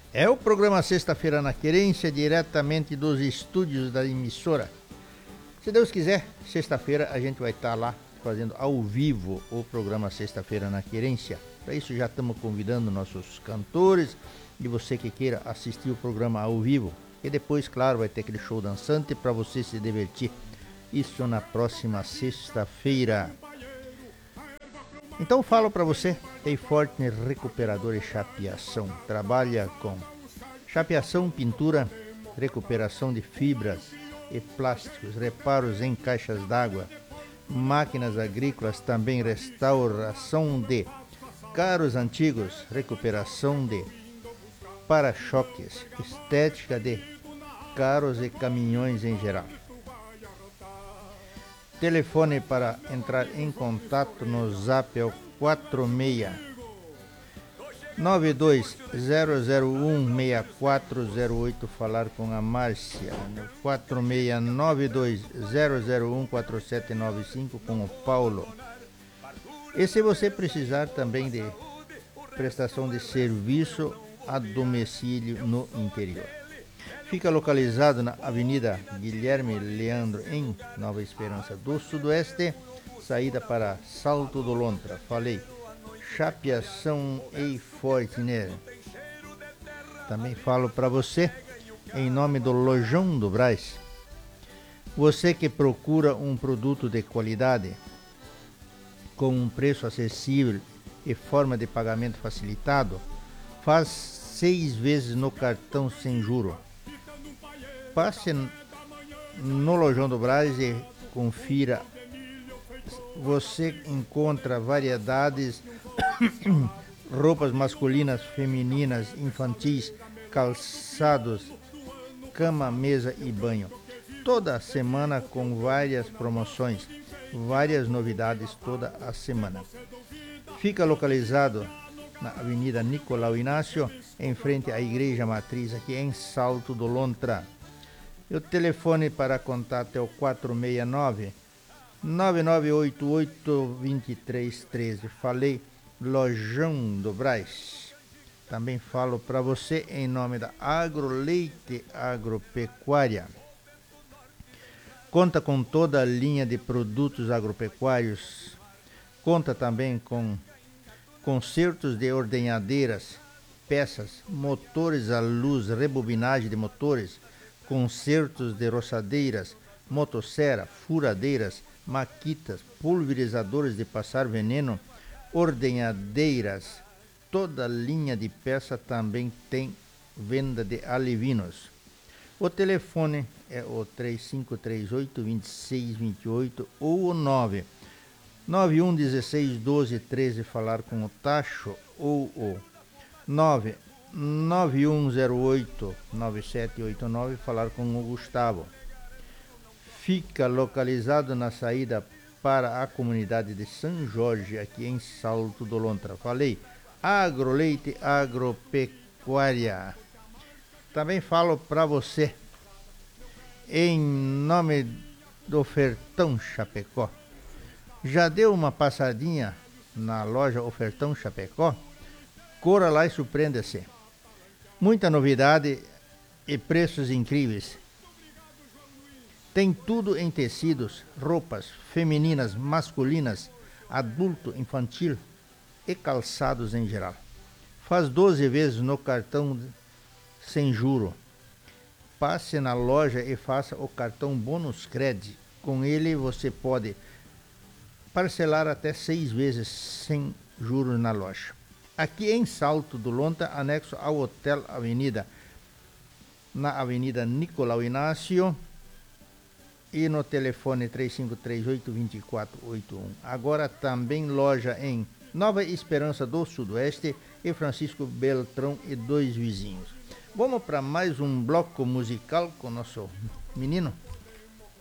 É o programa Sexta-feira na Querência, diretamente dos estúdios da emissora. Se Deus quiser, sexta-feira a gente vai estar lá fazendo ao vivo o programa Sexta-feira na Querência. Para isso já estamos convidando nossos cantores e você que queira assistir o programa ao vivo. E depois, claro, vai ter aquele show dançante para você se divertir. Isso na próxima sexta-feira. Então falo para você, tem Fortner Recuperador e Chapeação. Trabalha com chapeação, pintura, recuperação de fibras e plásticos, reparos em caixas d'água, máquinas agrícolas, também restauração de carros antigos, recuperação de para-choques, estética de carros e caminhões em geral. Telefone para entrar em contato no Zap é o 46 920016408, falar com a Márcia, no 469200014795 com o Paulo. E se você precisar também de prestação de serviço a domicílio no interior. Fica localizado na Avenida Guilherme Leandro, em Nova Esperança do Sudoeste, saída para Salto do Lontra. Falei, chapeação e Fortner. Também falo para você, em nome do Lojão do Brás. Você que procura um produto de qualidade, com um preço acessível e forma de pagamento facilitado, faz 6 vezes no cartão sem juro. Passe no Lojão do Brás e confira. Você encontra variedades, roupas masculinas, femininas, infantis, calçados, cama, mesa e banho. Toda semana com várias promoções, várias novidades toda a semana. Fica localizado na Avenida Nicolau Inácio, em frente à Igreja Matriz, aqui em Salto do Lontra. E o telefone para contato é o 469-9988-2313. Falei, Lojão do Brás. Também falo para você em nome da Agroleite Agropecuária. Conta com toda a linha de produtos agropecuários. Conta também com consertos de ordenhadeiras, peças, motores a luz, rebobinagem de motores, consertos de roçadeiras, motosserra, furadeiras, maquitas, pulverizadores de passar veneno, ordenhadeiras. Toda linha de peça também tem venda de alevinos. O telefone é o 3538-2628 ou o 991161213, falar com o Tacho, ou o 991089789, falar com o Gustavo. Fica localizado na saída para a comunidade de São Jorge, aqui em Salto do Lontra. Falei, Agroleite Agropecuária. Também falo para você, em nome do Ofertão Chapecó. Já deu uma passadinha na loja Ofertão Chapecó? Corra lá e surpreenda-se. Muita novidade e preços incríveis. Tem tudo em tecidos, roupas femininas, masculinas, adulto, infantil e calçados em geral. Faz 12 vezes no cartão sem juro. Passe na loja e faça o cartão Bônus Cred. Com ele você pode parcelar até 6 vezes sem juros na loja. Aqui em Salto do Lontra, anexo ao Hotel Avenida, na Avenida Nicolau Inácio, e no telefone 3538-2481. Agora também loja em Nova Esperança do Sudoeste e Francisco Beltrão e 2 vizinhos. Vamos para mais um bloco musical com o nosso menino?